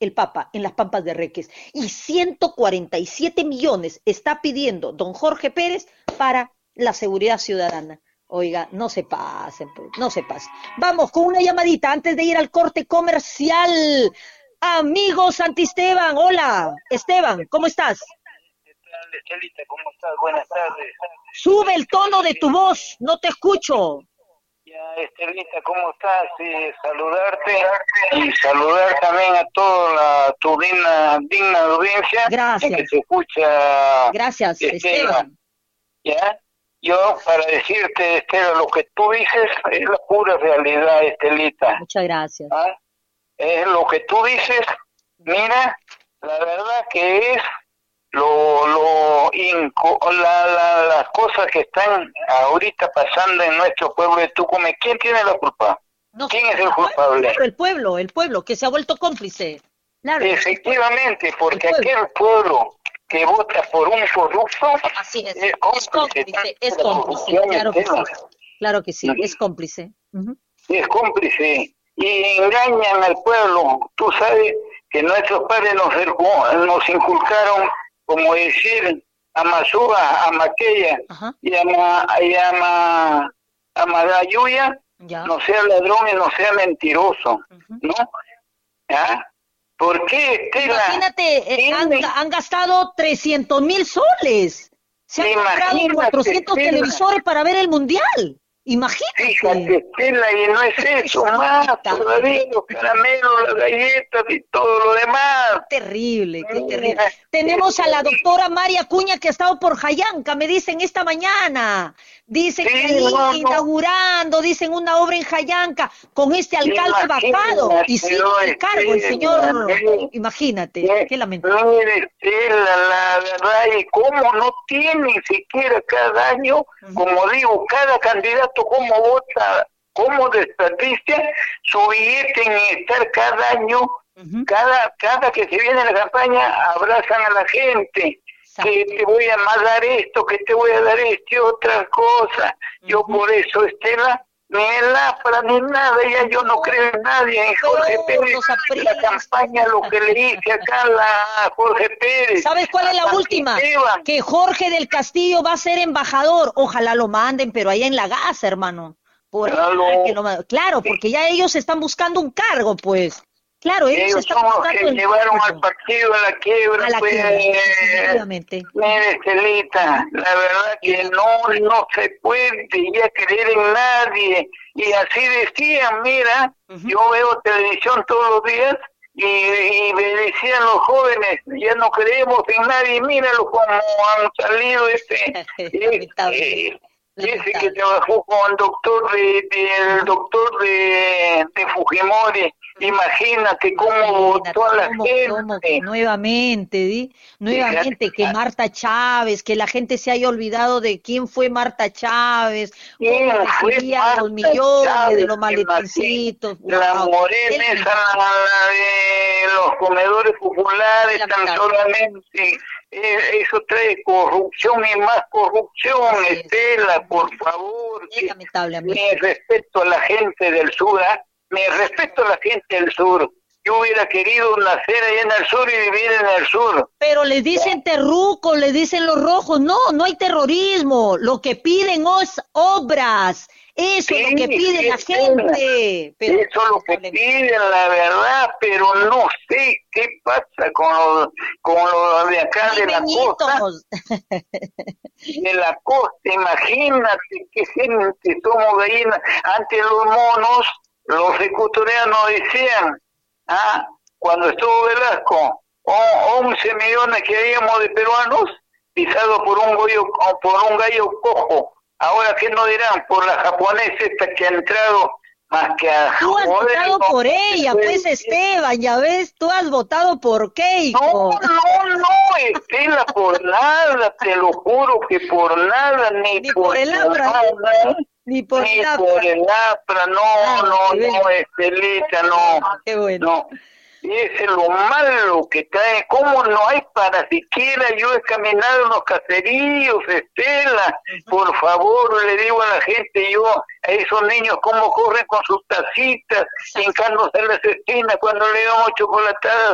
el Papa en las Pampas de Reques. Y 147 millones está pidiendo don Jorge Pérez para la seguridad ciudadana. Oiga, no se pasen, pues, no se pasen. Vamos con una llamadita antes de ir al corte comercial. Amigo Santisteban, hola. Esteban, ¿cómo estás? ¿Qué tal, Estelita? ¿Cómo estás? Buenas tardes. Sube el tono de tu voz, no te escucho. Ya, Estelita, ¿cómo estás? Saludarte y saludar también a toda tu digna audiencia. Gracias. Que se escucha. Gracias, Esteban. ¿Ya? Yo, para decirte, Esteban, lo que tú dices es la pura realidad, Estelita. Muchas gracias. ¿Ah? Es lo que tú dices, mira, la verdad que es las cosas que están ahorita pasando en nuestro pueblo de Tucumán. ¿Quién tiene la culpa? No, ¿Quién es el culpable? El pueblo, que se ha vuelto cómplice. Claro. Efectivamente, porque aquel pueblo que vota por un corrupto así es cómplice, claro que sí, es cómplice. Uh-huh. Es cómplice y engañan al pueblo. Tú sabes que nuestros padres nos inculcaron, como decir, a Masúa, a Maquella y a Madayuya, no sea ladrón y no sea mentiroso, ¿no? ¿Ah? ¿Por qué, Estela? Imagínate, han gastado 300,000 soles. Se han comprado 400 televisores para ver el mundial. Imagínate. Fíjate, Estela, y no es eso, más todavía los caramelos, las galletas y todo lo demás. Qué terrible, qué terrible. Tenemos a la doctora María Acuña que ha estado por Jayanca, me dicen esta mañana. Dicen que inaugurando, dicen una obra en Jayanca, con este alcalde vacado. Y sí, el cargo, el señor, imagínate, qué lamentable. Mire, Estela, la verdad, y cómo no tiene siquiera cada año, como digo, cada candidato cómo vota, cómo desperdicia su billete en estar cada año, cada que se viene la campaña, abrazan a la gente. Que te voy a dar esto, que te voy a dar esto y otras cosas. Yo por eso, Estela, ni el APRA ni nada, ya yo no creo en nadie. En Jorge Pérez, la campaña, lo que le hice acá a Jorge Pérez. ¿Sabes cuál es la última? Que Jorge del Castillo va a ser embajador. Ojalá lo manden, pero allá en la Gaza, hermano. Claro, porque ya ellos están buscando un cargo, pues. Claro, ellos son los que llevaron al partido a la quiebra. Mire, Estelita, la verdad que no se puede ya creer en nadie. Y así decían, mira, yo veo televisión todos los días y me decían los jóvenes, ya no creemos en nadie, míralo como han salido ese que trabajó con el doctor de Fujimori. Imagínate cómo votó a la gente. Nuevamente, que Marta Chávez, que la gente se haya olvidado de quién fue Marta Chávez, cómo recibía los millones de los maletincitos. La morena esa, la de los comedores populares, tan solamente. Eso trae corrupción y más corrupción, Estela, por favor. Me respeto a la gente del sur, me respeto a la gente del sur. Yo hubiera querido nacer allá en el sur y vivir en el sur. Pero les dicen terrucos, les dicen los rojos. No hay terrorismo. Lo que piden es obras. Eso es lo que pide la gente. Pero eso es lo que piden, la verdad, pero no sé qué pasa con los de acá de la costa. De la costa, imagínate qué gente somos gallinas. Antes los monos, los ecuatorianos decían, cuando estuvo Velasco, 11 millones que habíamos de peruanos pisados por un gallo cojo. Ahora, ¿qué nos dirán? Por la japonesa esta que ha entrado más que a... Tú has votado por ella, pues, Esteban, ya ves, tú has votado por Keiko. No, Estela, por nada, te lo juro que por nada, ni por el APRA. Ni por el APRA, no, Estelita, no. Qué bueno. No. Y ese es lo malo que trae. ¿Cómo no hay para siquiera? Yo he caminado en los caseríos, Estela. Por favor, le digo a la gente, a esos niños, cómo corren con sus tacitas, hincándose en las esquinas cuando le damos chocolatadas.